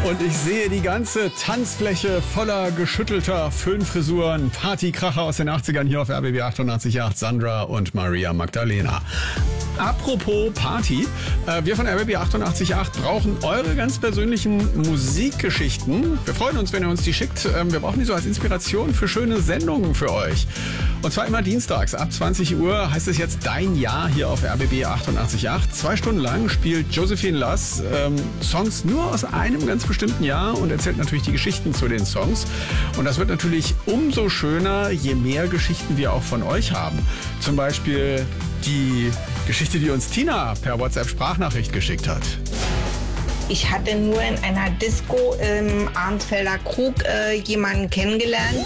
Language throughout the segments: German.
Und ich sehe die ganze Tanzfläche voller geschüttelter Föhnfrisuren, Partykracher aus den 80ern hier auf RBB 88.8, Sandra und Maria Magdalena. Apropos Party, wir von RBB 88.8 brauchen eure ganz persönlichen Musikgeschichten. Wir freuen uns, wenn ihr uns die schickt. Wir brauchen die so als Inspiration für schöne Sendungen für euch. Und zwar immer dienstags ab 20 Uhr heißt es jetzt Dein Jahr hier auf RBB 88.8. 2 Stunden lang spielt Josephine Lass Songs nur aus einem ganz bestimmten Jahr und erzählt natürlich die Geschichten zu den Songs. Und das wird natürlich umso schöner, je mehr Geschichten wir auch von euch haben. Zum Beispiel die Geschichte, die uns Tina per WhatsApp-Sprachnachricht geschickt hat. Ich hatte nur in einer Disco im Arnsfelder Krug jemanden kennengelernt.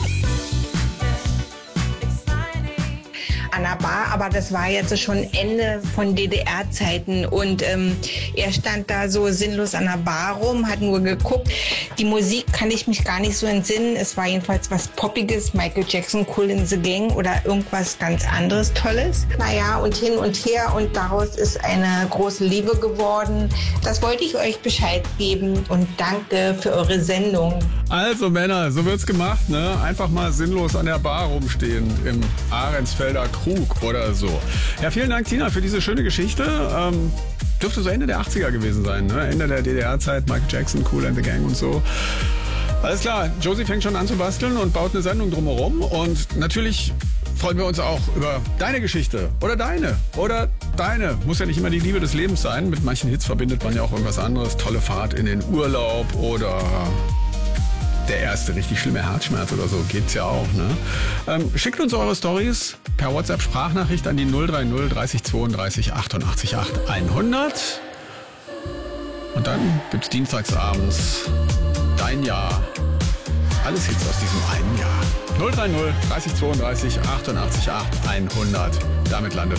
An der Bar, aber das war jetzt schon Ende von DDR-Zeiten und er stand da so sinnlos an der Bar rum, hat nur geguckt. Die Musik kann ich mich gar nicht so entsinnen. Es war jedenfalls was Poppiges, Michael Jackson, Kool in the Gang oder irgendwas ganz anderes Tolles. Naja, und hin und her und daraus ist eine große Liebe geworden. Das wollte ich euch Bescheid geben und danke für eure Sendung. Also Männer, so wird's gemacht, ne? Einfach mal sinnlos an der Bar rumstehen im Ahrensfelder Krug oder so. Ja, vielen Dank, Tina, für diese schöne Geschichte. Dürfte so Ende der 80er gewesen sein, ne? Ende der DDR-Zeit, Michael Jackson, Kool and the Gang und so. Alles klar, Josie fängt schon an zu basteln und baut eine Sendung drumherum. Und natürlich freuen wir uns auch über deine Geschichte oder deine. Muss ja nicht immer die Liebe des Lebens sein. Mit manchen Hits verbindet man ja auch irgendwas anderes. Tolle Fahrt in den Urlaub oder der erste richtig schlimme Herzschmerz oder so, geht's ja auch, ne? Schickt uns eure Stories per WhatsApp-Sprachnachricht an die 030 30 32 88 8 100. Und dann gibt's dienstagsabends Dein Jahr. Alles Hits aus diesem einen Jahr. 030 30 32 88 8 100. Damit landet